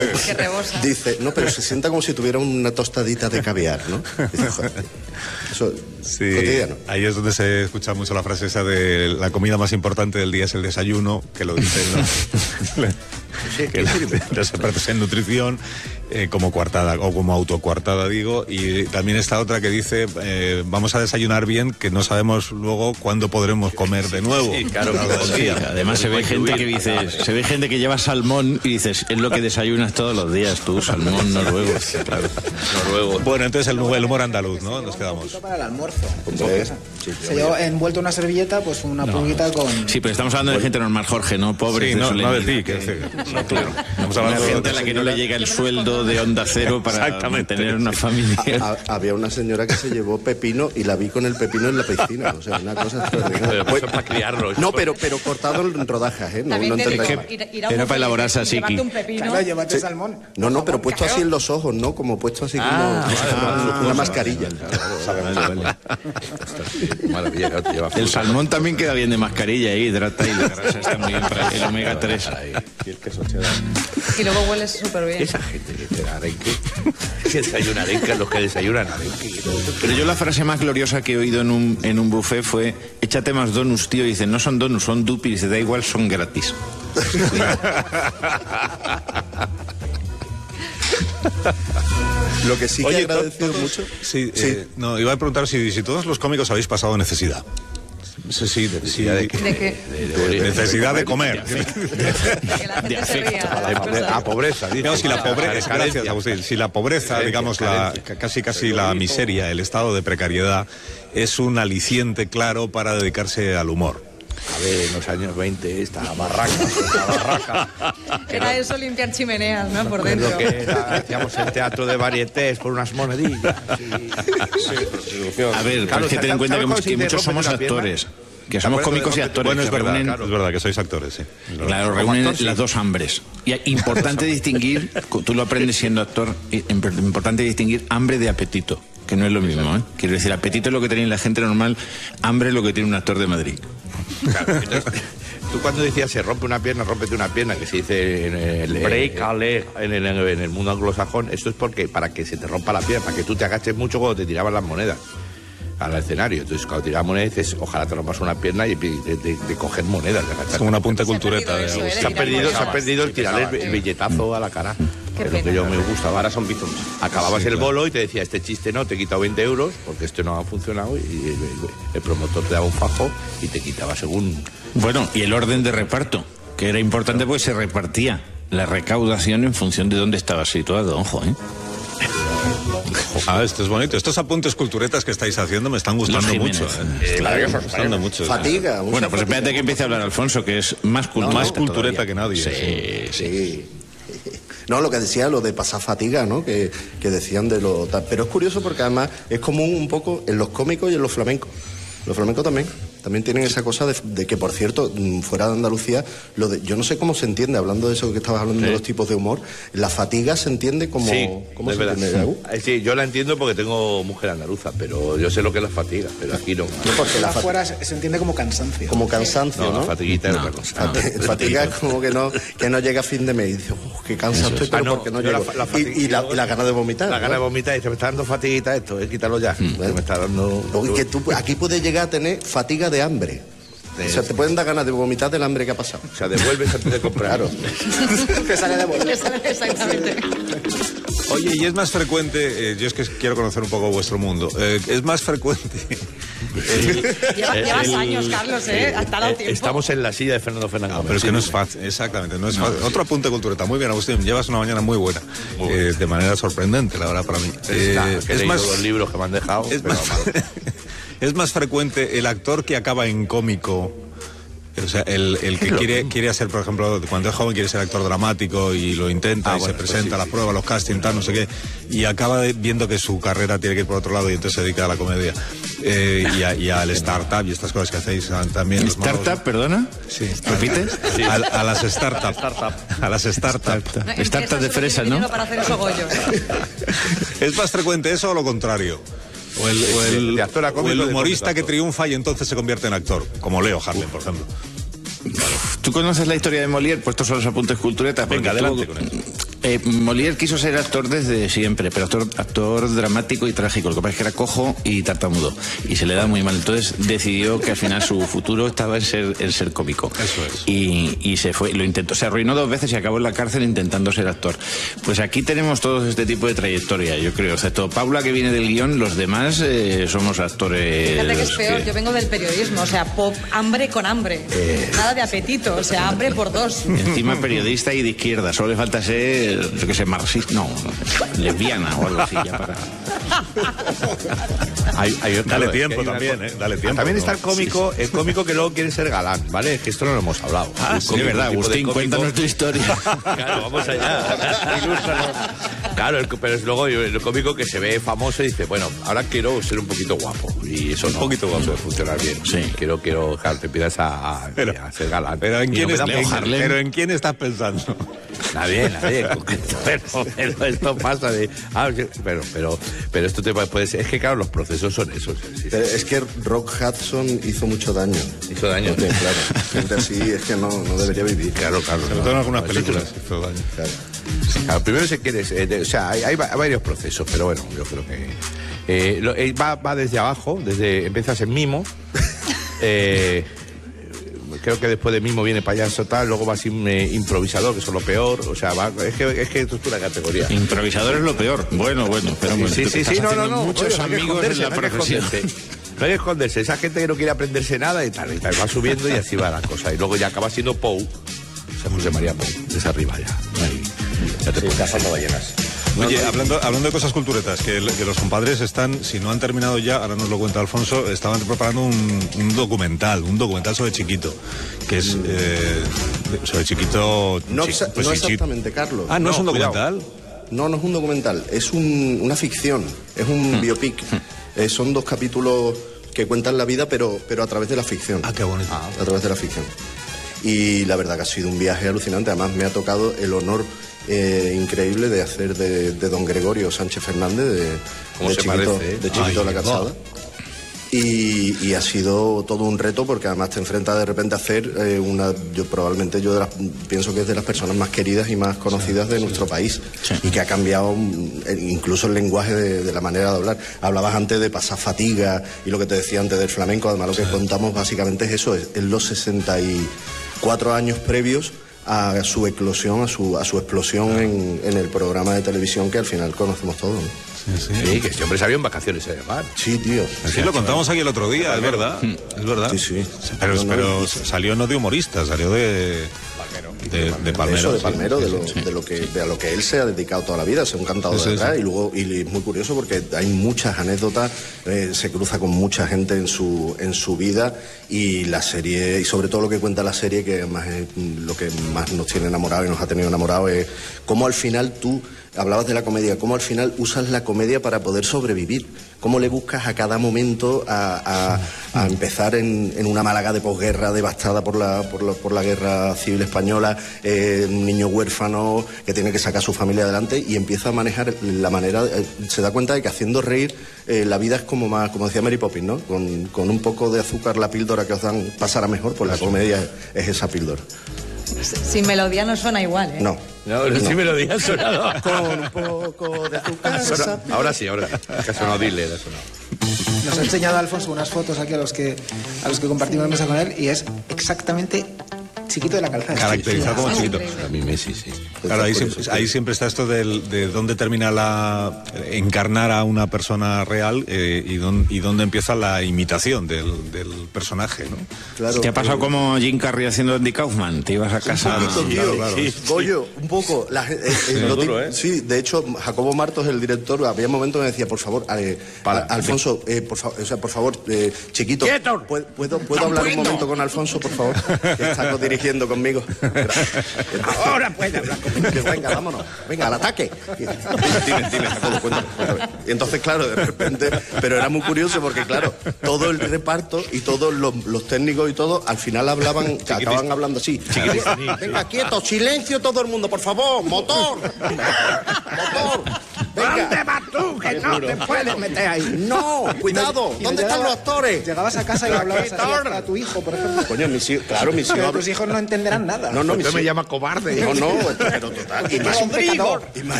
Que rebosa. Dice, no, pero se sienta como si tuviera una tostadita de caviar, ¿no? Dice, joder, eso Sí, cotidiano. ahí es donde se escucha mucho la frase esa de la comida más importante del día es el desayuno, que lo dicen los expertos en nutrición, como coartada o como autocoartada, digo. Y también está otra que dice, vamos a desayunar bien, que no sabemos luego cuándo podremos comer de nuevo. Sí, claro, sí. Además se ve gente que dice, se ve gente que lleva salmón y dices, es lo que desayunas todos los días tú, salmón noruego. Claro. Noruego. Bueno, entonces el humor andaluz, ¿no? Nos quedamos. Para el almuerzo. Se llevó envuelto una servilleta, pues una pulguita con... Sí, pero estamos hablando de gente normal, Jorge, no pobre. Sí, no de ti, no, claro. Estamos hablando de gente a la que no le llega el sueldo de Onda Cero para mantener una familia. Había una señora que se llevó pepino y la vi con el pepino en la piscina. O sea, una cosa extraordinaria. Pues, para criarlo. No, pero cortado en rodajas, ¿eh? No entendáis. Era para elaborarse así. Claro, llevarte salmón. No, pero puesto así en los ojos, ¿no? Como puesto así como una mascarilla. Vale. Maravilla, claro, el salmón también queda bien de mascarilla, hidrata y la grasa está muy bien para el omega 3. Y luego huele súper bien. Esa gente que te da arenque, que desayuna arenque, los que desayunan arenque. Pero yo la frase más gloriosa que he oído en un buffet fue, échate más donuts, tío. Y dice, no son donuts, son dupis. Dice, da igual, son gratis. Lo que sí que he agradecido mucho... Sí. No, iba a preguntar si todos los cómicos habéis pasado necesidad. Sí, necesidad de qué? Necesidad de comer. De afecto. A pobreza. Digamos, si la pobreza, gracias, Agustín, si la pobreza, digamos, casi la miseria, el estado de precariedad, es un aliciente claro para dedicarse al humor. A ver, en los años 20, esta barraca. Era eso, limpiar chimeneas, ¿no? Por dentro. Hacíamos el teatro de varietés por unas monedillas. A ver, claro, es que ten en cuenta que muchos somos actores. Que somos cómicos y actores. Bueno, es verdad que sois actores, sí. Claro, reúnen las dos hambres. Y es importante distinguir, tú lo aprendes siendo actor, importante distinguir hambre de apetito, que no es lo mismo, ¿eh? Quiero decir, apetito es lo que tiene la gente normal, hambre es lo que tiene un actor de Madrid. Claro, entonces, tú cuando decías se rompe una pierna, rómpete una pierna, que se dice en el break a leg en el mundo anglosajón, esto es porque para que se te rompa la pierna, para que tú te agaches mucho cuando te tiraban las monedas al escenario. Entonces cuando tirabas monedas dices, ojalá te rompas una pierna y de coger monedas, de agachar. Es como una punta cultureta. Se ha perdido el tirar el billetazo a la cara. Es lo que yo me gustaba. Ahora son bizums. Acababas el bolo y te decía, este chiste no, te he quitado 20 euros porque esto no ha funcionado, y el promotor te daba un fajo y te quitaba según... Bueno, y el orden de reparto, que era importante porque se repartía la recaudación en función de dónde estaba situado, ojo, ¿eh? Esto es bonito. Estos apuntes culturetas que estáis haciendo me están gustando mucho. Claro, me gustando mucho. Fatiga. Bueno, pues espérate que empiece a hablar Alfonso, que es más cultureta que nadie. Sí. No, lo que decía, lo de pasar fatiga, ¿no? Que decían de lo... Pero es curioso porque además es común un poco en los cómicos y en los flamencos. Los flamencos también tienen esa cosa de que, por cierto, fuera de Andalucía, yo no sé cómo se entiende, hablando de eso que estabas hablando de los tipos de humor, la fatiga se entiende como... Sí, ¿cómo es se entiende? Sí, yo la entiendo porque tengo mujer andaluza, pero yo sé lo que es la fatiga, pero aquí no. No, porque afuera se entiende como cansancio. Como cansancio, ¿no? La fatiguita es otra cosa. Fatiga es como que no llega a fin de mes y dices, qué cansado estoy, pero porque no llego. Y la gana de vomitar. La gana de vomitar, y se me está dando fatiguita esto, quítalo ya. Me está dando... Que tú aquí puedes llegar a tener fatiga de hambre. O sea, te pueden dar ganas de vomitar del hambre que ha pasado. O sea, devuelves antes de comprar. Claro. Te sale de volver. Exactamente. Oye, y es más frecuente, yo es que quiero conocer un poco vuestro mundo, es más frecuente... Llevas años, Carlos, hasta dado tiempo. Estamos en la silla de Fernando Fernández. Pero es que no es fácil, exactamente, no es fácil. Otro apunte cultureta, muy bien, Agustín, llevas una mañana muy buena, de manera sorprendente, la verdad, para mí. Es más los libros que me han dejado. Es más frecuente el actor que acaba en cómico. O sea, el que quiere hacer, por ejemplo, cuando es joven quiere ser actor dramático y lo intenta se presenta a las pruebas, los castings, tal, no sé qué, y acaba viendo que su carrera tiene que ir por otro lado y entonces se dedica a la comedia y al startup y estas cosas que hacéis también. ¿Startup, perdona? Sí. ¿Repites? Sí. A las startups. A las startups. Startup de fresa, ¿no? Para hacer esos bollos. ¿Es más frecuente eso o lo contrario? O el humorista que triunfa y entonces se convierte en actor, como Leo Harlem, por ejemplo. ¿Tú conoces la historia de Molière? Pues estos son los apuntes culturetas. Venga, adelante con él. Molière quiso ser actor desde siempre, pero actor dramático y trágico. Lo que pasa es que era cojo y tartamudo y se le da muy mal. Entonces decidió que al final su futuro estaba en ser cómico. Eso es. Y se fue, lo intentó, se arruinó 2 veces y acabó en la cárcel intentando ser actor. Pues aquí tenemos todos este tipo de trayectoria, yo creo. Excepto Paula, que viene del guión, los demás somos actores. Fíjate que es peor, yo vengo del periodismo, o sea, hambre con hambre. Nada de apetito, o sea, hambre por 2. Encima periodista y de izquierda, solo le falta ser, yo que sé, marxista, no, lesbiana o algo así, ya para... Dale tiempo también, dale tiempo. También está el cómico que luego quiere ser galán, ¿vale? Es que esto no lo hemos hablado. Sí, es verdad, Agustín, cuéntanos tu historia. Claro, vamos allá. Claro, pero es luego el cómico que se ve famoso y dice, bueno, ahora quiero ser un poquito guapo. Y eso un poquito guapo puede funcionar bien. Sí. Quiero, claro, te empiezas a ser galán. Pero ¿en quién estás pensando? Nadie. Pero esto pasa de... pero esto te puede ser... Es que, claro, los procesos son esos. Sí. Es que Rock Hudson hizo mucho daño. Hizo daño. Porque, claro, gente así es que no debería vivir. Claro. Sobre todo en algunas películas hizo daño. Claro, primero se quiere... o sea, hay varios procesos, pero bueno, yo creo que... va desde abajo, empiezas en mimo... creo que después de mimo viene payaso tal, luego vas improvisador, que eso es lo peor, o sea, es que esto es una categoría. Improvisador es lo peor. Bueno, pero sí, no, muchos amigos en la profesión. No hay que esconderse, esa gente que no quiere aprenderse nada y tal, va subiendo y así va la cosa, y luego ya acaba siendo Pou, o sea, José María Pou, desde arriba ya. Ahí, ya te puedes cazando ballenas. Oye, hablando de cosas culturetas, que los compadres están, si no han terminado ya, ahora nos lo cuenta Alfonso, estaban preparando un documental sobre Chiquito, que es sobre Chiquito... No exactamente, Carlos. Ah, ¿no es un documental? No es un documental, es una ficción, es un biopic. Son 2 capítulos que cuentan la vida, pero a través de la ficción. Ah, qué bonito. A través de la ficción. Y la verdad que ha sido un viaje alucinante, además me ha tocado el honor... increíble de hacer de don Gregorio Sánchez Fernández de Chiquito la Calzada. Y ha sido todo un reto porque además te enfrentas de repente a hacer pienso que es de las personas más queridas y más conocidas de nuestro país y que ha cambiado incluso el lenguaje de la manera de hablar. Hablabas antes de pasar fatiga y lo que te decía antes del flamenco, además lo que contamos básicamente es eso, es los 64 años previos a su eclosión, a su explosión en el programa de televisión que al final conocemos todos, ¿no? Sí, que este hombre salió en vacaciones además. Sí, tío. Sí, lo contamos aquí el otro día, es verdad. Es verdad. Sí. Pero salió no de humorista, salió de Palmero. Eso, de Palmero, de lo que él se ha dedicado toda la vida, ser un cantador de atrás. Y luego, y es muy curioso porque hay muchas anécdotas, se cruza con mucha gente en su vida, y la serie, y sobre todo lo que cuenta la serie, que más es lo que más nos tiene enamorados y nos ha tenido enamorados, es cómo al final tú, hablabas de la comedia, cómo al final usas la comedia para poder sobrevivir, cómo le buscas a cada momento a empezar en una Málaga de posguerra devastada por la guerra civil española, un niño huérfano que tiene que sacar a su familia adelante, y empieza a manejar la manera, se da cuenta de que haciendo reír la vida es como decía Mary Poppins, ¿no? Con un poco de azúcar, la píldora que os dan pasará mejor, pues la comedia es esa píldora. Sin melodía no suena igual, ¿eh? No, sin melodía ha sonado. Con un poco de azúcar. Ahora sí. Que ha sonado dile, ha sonado. Nos ha enseñado Alfonso unas fotos aquí a los que compartimos mesa con él, y es exactamente Chiquito de la Calzada. Caracterizado como Chiquito. A mí Messi, sí. Claro, ahí siempre está esto de dónde termina encarnar a una persona real y dónde empieza la imitación del personaje, ¿no? Claro. ¿Te ha pasado como Jim Carrey haciendo Andy Kaufman? Te ibas a casa... Un poquito, tío. Claro. Sí. Goyo, un poco. Duro, ¿eh? Sí, de hecho, Jacobo Martos, el director, había momentos que me decía, por favor, Alfonso, por favor, Chiquito, ¿puedo hablar un momento con Alfonso, por favor? Que está dirigiendo conmigo. Ahora puede hablar conmigo. Venga, vámonos. Venga, al ataque. Dime, Jacobo, cuéntame. Y entonces, claro, de repente... Pero era muy curioso porque, claro, todo el reparto y todos los técnicos y todo, al final acababan hablando así. Venga, quieto, silencio todo el mundo, por favor. Motor. Venga. ¿Dónde vas tú? Que no no te puedes meter ahí. No, cuidado, ¿dónde están los actores? Llegabas a casa y hablabas así a tu hijo, por ejemplo. Coño, mis hijos, claro, mis Pero hijos. tus hijos no entenderán nada. No, Usted me llama cobarde. No, pero total. Es un pecador.